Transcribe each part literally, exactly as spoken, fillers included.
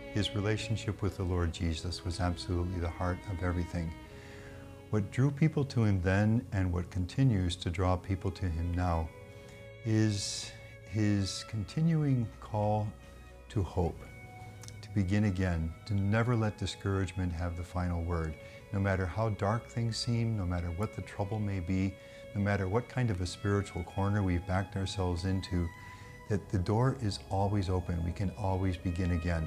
His relationship with the Lord Jesus was absolutely the heart of everything. What drew people to him then and what continues to draw people to him now is his continuing call to hope, to begin again, to never let discouragement have the final word. No matter how dark things seem, no matter what the trouble may be, no matter what kind of a spiritual corner we've backed ourselves into, that the door is always open. We can always begin again.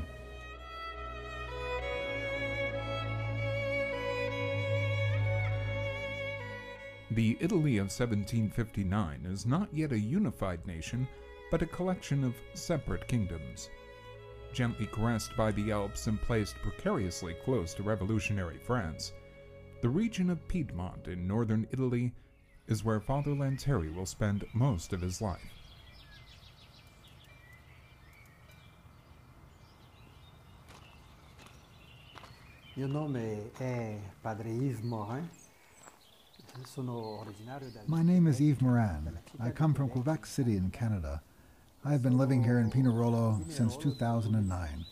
The Italy of seventeen fifty-nine is not yet a unified nation, but a collection of separate kingdoms. Gently caressed by the Alps and placed precariously close to revolutionary France, the region of Piedmont in northern Italy is where Father Lanteri will spend most of his life. Mio nome è Padre Yves Morin. My name is Yves Morin. I come from Quebec City in Canada. I have been living here in Pinerolo since two thousand nine.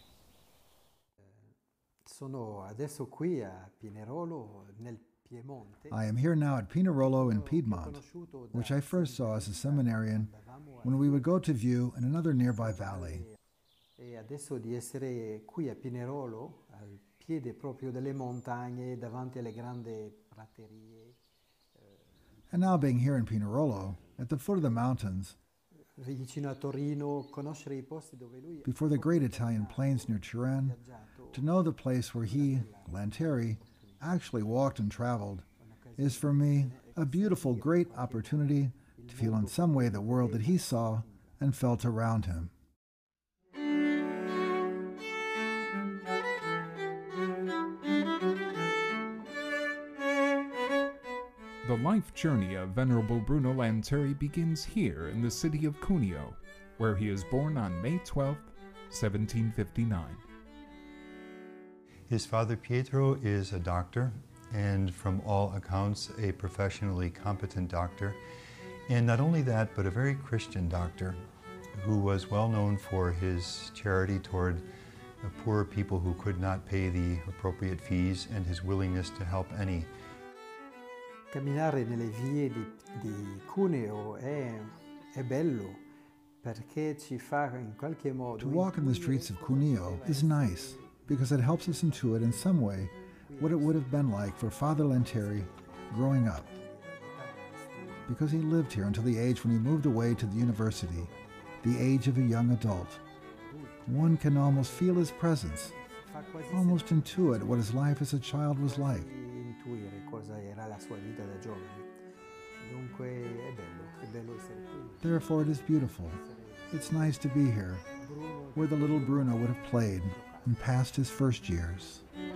I am here now at Pinerolo in Piedmont, which I first saw as a seminarian when we would go to view in another nearby valley. E adesso di essere qui a Pinerolo, al piede proprio delle montagne, davanti alle grandi praterie. And now being here in Pinerolo, at the foot of the mountains, before the great Italian plains near Turin, to know the place where he, Lanteri, actually walked and traveled, is for me a beautiful, great opportunity to feel in some way the world that he saw and felt around him. The life journey of Venerable Bruno Lanteri begins here in the city of Cuneo, where he is born on May twelfth, seventeen fifty-nine. His father Pietro is a doctor, and from all accounts, a professionally competent doctor. And not only that, but a very Christian doctor who was well known for his charity toward the poor people who could not pay the appropriate fees and his willingness to help any. Camminare nelle vie di, di Cuneo è, è bello perché ci fa in qualche modo. To walk in the streets of Cuneo is nice because it helps us intuit in some way what it would have been like for Father Lanteri growing up. Because he lived here until the age when he moved away to the university, the age of a young adult. One can almost feel his presence, almost intuit what his life as a child was like. Therefore it is beautiful. It's nice to be here, where the little Bruno would have played and passed his first years.